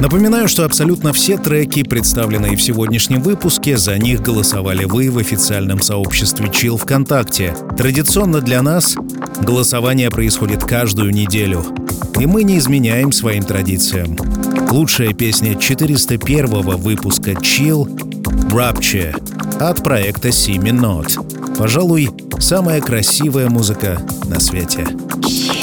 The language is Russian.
Напоминаю, что абсолютно все треки, представленные в сегодняшнем выпуске, за них голосовали вы в официальном сообществе Chill ВКонтакте. Традиционно для нас голосование происходит каждую неделю, и мы не изменяем своим традициям. Лучшая песня 401-го выпуска Chill «Rapture» от проекта Simi Not. Пожалуй, самая красивая музыка на свете.